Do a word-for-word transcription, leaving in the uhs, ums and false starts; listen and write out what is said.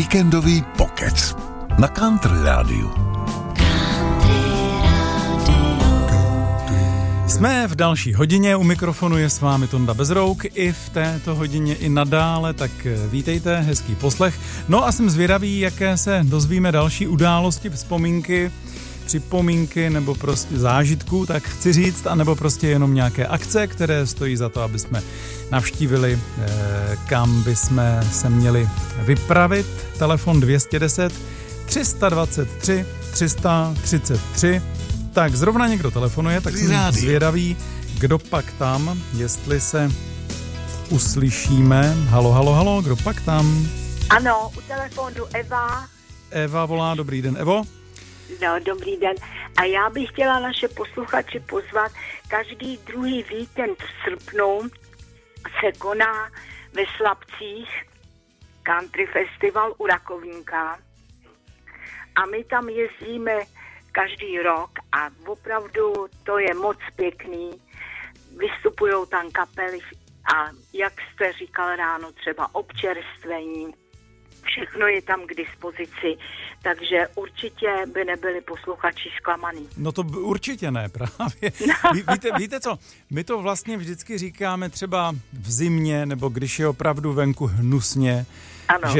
Víkendový pokec na Country Rádiu. Jsme v další hodině, u mikrofonu je s vámi Tonda Bezrouk, i v této hodině i nadále, tak vítejte, hezký poslech. No a jsem zvědavý, jaké se dozvíme další události, vzpomínky, připomínky nebo prostě zážitků, tak chci říct, anebo prostě jenom nějaké akce, které stojí za to, aby jsme navštívili, kam by jsme se měli vypravit. Telefon dvě stě deset, tři sta dvacet tři, tři sta třicet tři. Tak zrovna někdo telefonuje, tak jsem zvědavý, kdo pak tam, jestli se uslyšíme. Halo, halo, halo, kdo pak tam? Ano, u telefonu Eva. Eva volá, dobrý den, Evo. No, dobrý den. A já bych chtěla naše posluchače pozvat. Každý druhý víkend v srpnu se koná ve Slabcích Country Festival u Rakovníka. A my tam jezdíme každý rok a opravdu to je moc pěkný. Vystupujou tam kapely a jak jste říkal ráno, třeba občerstvení. Všechno je tam k dispozici, takže určitě by nebyli posluchači zklamaný. No to určitě ne, právě. Ví, víte, víte co, my to vlastně vždycky říkáme třeba v zimě, nebo když je opravdu venku hnusně, ano. že